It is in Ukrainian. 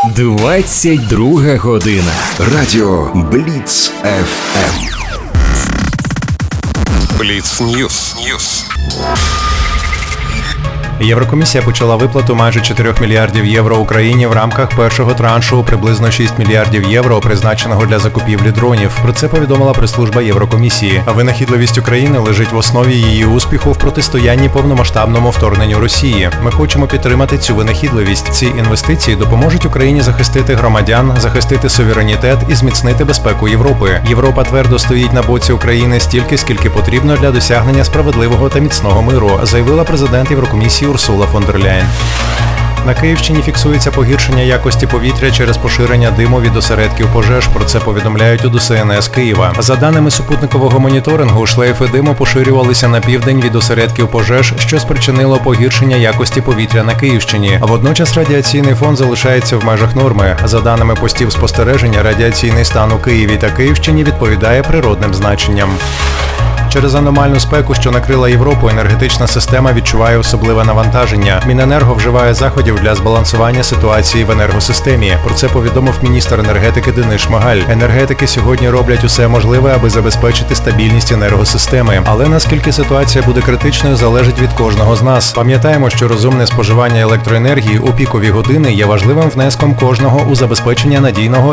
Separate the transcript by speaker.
Speaker 1: 22 година.
Speaker 2: Радіо Бліц ФМ.
Speaker 3: Бліц Ньюс.
Speaker 4: Єврокомісія почала виплату майже 4 мільярдів євро Україні в рамках першого траншу приблизно 6 мільярдів євро, призначеного для закупівлі дронів. Про це повідомила прес-служба Єврокомісії. А винахідливість України лежить в основі її успіху в протистоянні повномасштабному вторгненню Росії. Ми хочемо підтримати цю винахідливість. Ці інвестиції допоможуть Україні захистити громадян, захистити суверенітет і зміцнити безпеку Європи. Європа твердо стоїть на боці України стільки, скільки потрібно для досягнення справедливого та міцного миру, заявила президент Єврокомісії Урсула фон дер Ляєн. На Київщині фіксується погіршення якості повітря через поширення диму від осередків пожеж. Про це повідомляють у ДСНС Києва. За даними супутникового моніторингу, шлейфи диму поширювалися на південь від осередків пожеж, що спричинило погіршення якості повітря на Київщині. Водночас радіаційний фон залишається в межах норми. За даними постів спостереження, радіаційний стан у Києві та Київщині відповідає природним значенням. Через аномальну спеку, що накрила Європу, енергетична система відчуває особливе навантаження. Міненерго вживає заходів для збалансування ситуації в енергосистемі. Про це повідомив міністр енергетики Денис Шмигаль. Енергетики сьогодні роблять усе можливе, аби забезпечити стабільність енергосистеми. Але наскільки ситуація буде критичною, залежить від кожного з нас. Пам'ятаємо, що розумне споживання електроенергії у пікові години є важливим внеском кожного у забезпечення надійного